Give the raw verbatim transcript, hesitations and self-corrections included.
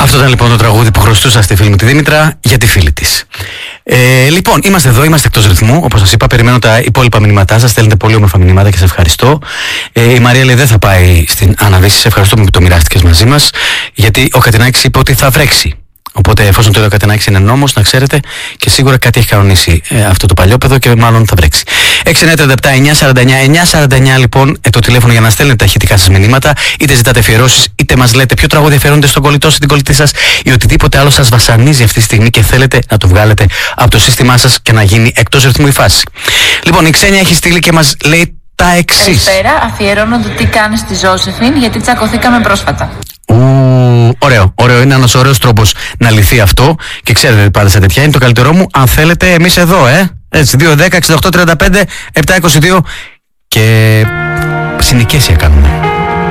Αυτό ήταν λοιπόν το τραγούδι που χρωστούσα στη φίλη μου τη Δήμητρα για τη φίλη της. Ε, λοιπόν, είμαστε εδώ, είμαστε εκτός ρυθμού. Όπως σας είπα, περιμένω τα υπόλοιπα μηνύματά σας. Στέλνετε πολύ όμορφα μηνύματα και σε ευχαριστώ. Ε, η Μαρία λέει δεν θα πάει στην Αναβίση. Σε ευχαριστώ που το μοιράστηκες μαζί μας. Γιατί ο Κατινάκης είπε ότι θα βρέξει. Οπότε, εφόσον το λέει ο Κατινάκης είναι νόμος, να ξέρετε, και σίγουρα κάτι έχει κανονίσει ε, αυτό το παλιόπαιδο και μάλλον θα βρέξει. έξι εννιά τριάντα επτά εννιά σαράντα εννιά εννιά σαράντα εννιά λοιπόν ε, το τηλέφωνο για να στέλνετε τα ηχητικά σας μηνύματα, είτε ζητάτε αφιερώσεις, είτε μας λέτε ποιο τραγούδι αφιερώνετε στον κολλητό ή την κολλητή σας ή οτιδήποτε άλλο σας βασανίζει αυτή τη στιγμή και θέλετε να το βγάλετε από το σύστημά σας και να γίνει εκτός ρυθμού η φάση. Λοιπόν, η Ξένια έχει στείλει και μας λέει τα εξής. Καλησπέρα, αφιερώνω το τι κάνεις στη Ζώσεφιν γιατί τσακωθήκαμε πρόσφατα. Ου, ωραίο, ωραίο. Είναι ένας ωραίος τρόπος να λυθεί αυτό. Και ξέρετε πάντα σε τέτοια είναι το καλύτερό μου. Αν θέλετε, εμείς εδώ, ε. Έτσι, δύο δέκα εξήντα οκτώ τριάντα πέντε επτακόσια είκοσι δύο και συνοικέσια κάνουμε.